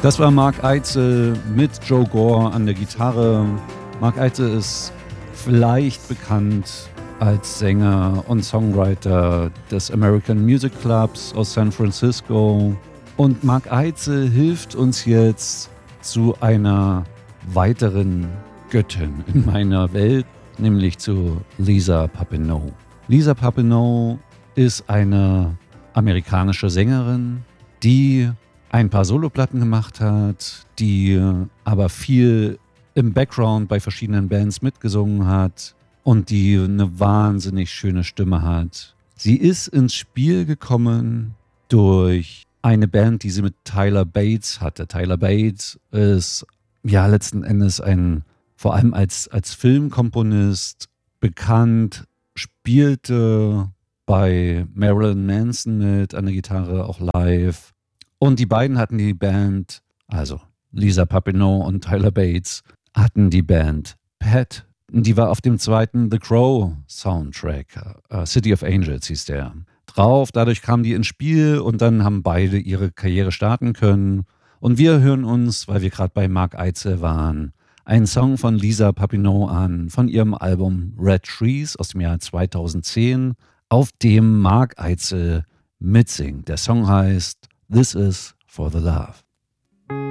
Das war Mark Eitzel mit Joe Gore an der Gitarre. Mark Eitzel ist vielleicht bekannt als Sänger und Songwriter des American Music Clubs aus San Francisco. Und Mark Eitzel hilft uns jetzt zu einer weiteren Göttin in meiner Welt, nämlich zu Lisa Papineau. Lisa Papineau ist eine amerikanische Sängerin, die ein paar Soloplatten gemacht hat, die aber viel im Background bei verschiedenen Bands mitgesungen hat und die eine wahnsinnig schöne Stimme hat. Sie ist ins Spiel gekommen durch eine Band, die sie mit Tyler Bates hatte. Tyler Bates ist ja letzten Endes vor allem als Filmkomponist bekannt, spielte bei Marilyn Manson mit an der Gitarre, auch live. Und die beiden hatten die Band, also Lisa Papineau und Tyler Bates, hatten die Band Pat. Die war auf dem zweiten The Crow Soundtrack, City of Angels hieß der, drauf. Dadurch kamen die ins Spiel und dann haben beide ihre Karriere starten können. Und wir hören uns, weil wir gerade bei Mark Eitzel waren, einen Song von Lisa Papineau an, von ihrem Album Red Trees aus dem Jahr 2010, auf dem Mark Eitzel mitsingt. Der Song heißt This Is For The Love.